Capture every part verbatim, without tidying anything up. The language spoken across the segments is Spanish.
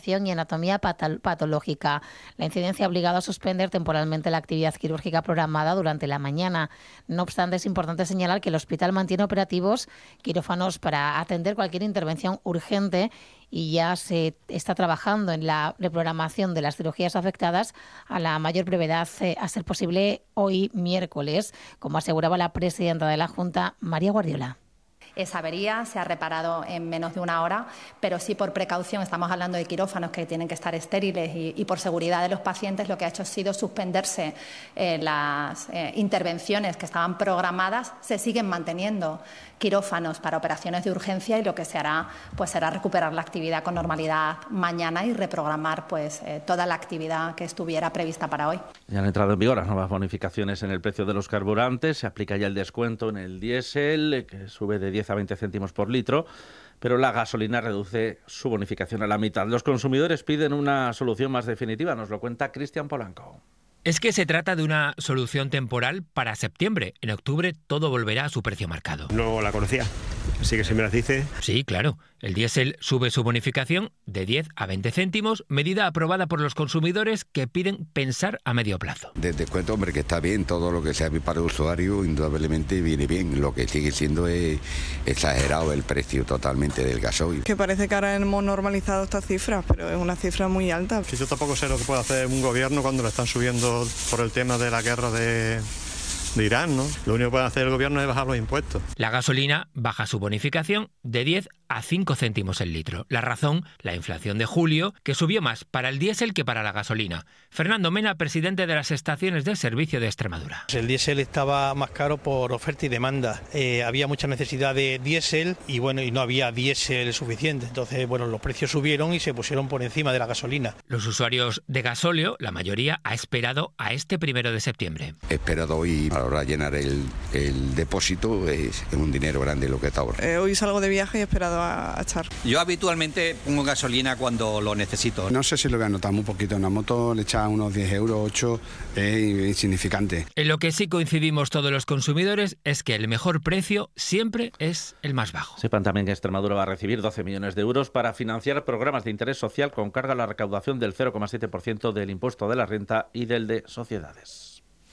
operación y anatomía patológica. La incidencia ha obligado a suspender temporalmente la actividad quirúrgica programada durante la mañana. No obstante, es importante señalar que el hospital mantiene operativos quirófanos para atender cualquier intervención urgente y ya se está trabajando en la reprogramación de las cirugías afectadas a la mayor brevedad, eh, a ser posible hoy miércoles, como aseguraba la presidenta de la Junta, María Guardiola. Esa avería se ha reparado en menos de una hora, pero sí por precaución, estamos hablando de quirófanos que tienen que estar estériles y, y por seguridad de los pacientes, lo que ha hecho ha sido suspenderse eh, las eh, intervenciones que estaban programadas, se siguen manteniendo quirófanos para operaciones de urgencia y lo que se hará pues será recuperar la actividad con normalidad mañana y reprogramar pues eh, toda la actividad que estuviera prevista para hoy. Ya han entrado en vigor las nuevas bonificaciones en el precio de los carburantes, se aplica ya el descuento en el diésel, que sube de diez a veinte céntimos por litro, pero la gasolina reduce su bonificación a la mitad. Los consumidores piden una solución más definitiva, nos lo cuenta Cristian Polanco. Es que se trata de una solución temporal para septiembre. En octubre todo volverá a su precio marcado. No la conocía, así que si me las dice. Sí, claro. El diésel sube su bonificación de diez a veinte céntimos, medida aprobada por los consumidores que piden pensar a medio plazo. De descuento, hombre, que está bien, todo lo que sea para el usuario indudablemente viene bien. Lo que sigue siendo es exagerado el precio totalmente del gasoil. Que parece que ahora hemos normalizado estas cifras, pero es una cifra muy alta. Que yo tampoco sé lo que puede hacer un gobierno cuando lo están subiendo por el tema de la guerra de, de Irán, ¿no? Lo único que puede hacer el gobierno es bajar los impuestos. La gasolina baja su bonificación de diez a cinco céntimos el litro. La razón, la inflación de julio, que subió más para el diésel que para la gasolina. Fernando Mena, presidente de las estaciones de servicio de Extremadura. El diésel estaba más caro por oferta y demanda. Eh, había mucha necesidad de diésel y bueno, y no había diésel suficiente. Entonces, bueno, los precios subieron y se pusieron por encima de la gasolina. Los usuarios de gasóleo, la mayoría, ha esperado a este primero de septiembre. He esperado hoy a la hora de llenar el, el depósito, es un dinero grande lo que está ahora. Eh, hoy salgo de viaje y he esperado a echar. Yo habitualmente pongo gasolina cuando lo necesito. No sé si lo voy a notar un poquito. Una moto le echa unos diez euros, ocho, es insignificante. En lo que sí coincidimos todos los consumidores es que el mejor precio siempre es el más bajo. Sepan también que Extremadura va a recibir doce millones de euros para financiar programas de interés social con carga a la recaudación del cero coma siete por ciento del impuesto de la renta y del de sociedades.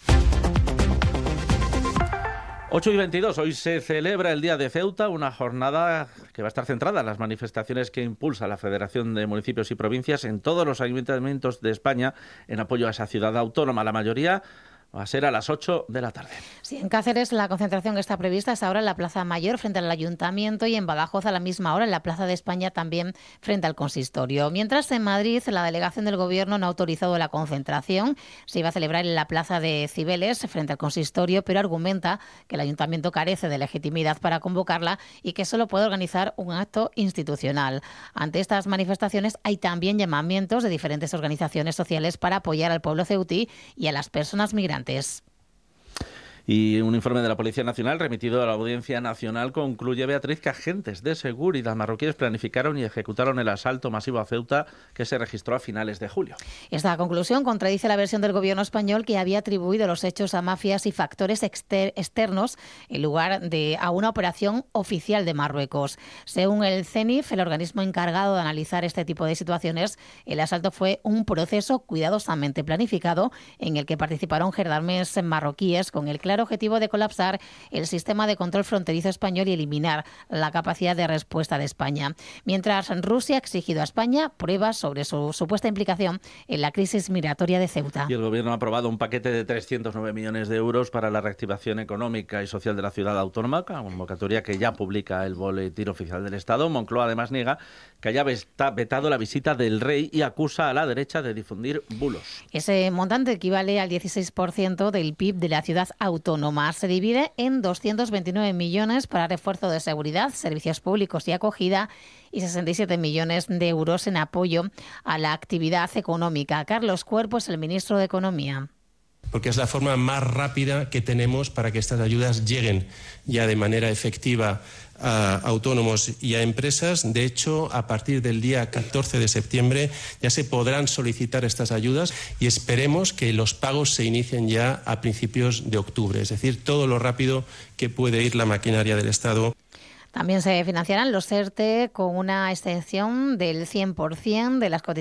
ocho y veintidós, hoy se celebra el Día de Ceuta, una jornada que va a estar centrada en las manifestaciones que impulsa la Federación de Municipios y Provincias en todos los ayuntamientos de España en apoyo a esa ciudad autónoma. La mayoría va a ser a las ocho de la tarde. Sí, en Cáceres la concentración que está prevista es ahora en la Plaza Mayor frente al Ayuntamiento y en Badajoz a la misma hora en la Plaza de España también frente al Consistorio. Mientras en Madrid la delegación del Gobierno no ha autorizado la concentración. Se iba a celebrar en la Plaza de Cibeles frente al Consistorio, pero argumenta que el Ayuntamiento carece de legitimidad para convocarla y que solo puede organizar un acto institucional. Ante estas manifestaciones hay también llamamientos de diferentes organizaciones sociales para apoyar al pueblo ceutí y a las personas migrantes. Y un informe de la Policía Nacional remitido a la Audiencia Nacional concluye, Beatriz, que agentes de seguridad marroquíes planificaron y ejecutaron el asalto masivo a Ceuta que se registró a finales de julio. Esta conclusión contradice la versión del Gobierno español que había atribuido los hechos a mafias y factores exter- externos en lugar de a una operación oficial de Marruecos. Según el C E N I F, el organismo encargado de analizar este tipo de situaciones, el asalto fue un proceso cuidadosamente planificado en el que participaron gendarmes marroquíes con el claro objetivo de colapsar el sistema de control fronterizo español y eliminar la capacidad de respuesta de España. Mientras Rusia ha exigido a España pruebas sobre su supuesta implicación en la crisis migratoria de Ceuta. Y el Gobierno ha aprobado un paquete de trescientos nueve millones de euros para la reactivación económica y social de la ciudad autónoma, convocatoria que ya publica el Boletín Oficial del Estado. Moncloa además niega que haya vetado la visita del rey y acusa a la derecha de difundir bulos. Ese montante equivale al dieciséis por ciento del P I B de la ciudad autónoma. Se divide en doscientos veintinueve millones para refuerzo de seguridad, servicios públicos y acogida y sesenta y siete millones de euros en apoyo a la actividad económica. Carlos Cuerpo es el ministro de Economía. Porque es la forma más rápida que tenemos para que estas ayudas lleguen ya de manera efectiva a autónomos y a empresas. De hecho, a partir del día catorce de septiembre ya se podrán solicitar estas ayudas y esperemos que los pagos se inicien ya a principios de octubre, es decir, todo lo rápido que puede ir la maquinaria del Estado. También se financiarán los ERTE con una extensión del cien por ciento de las cotizaciones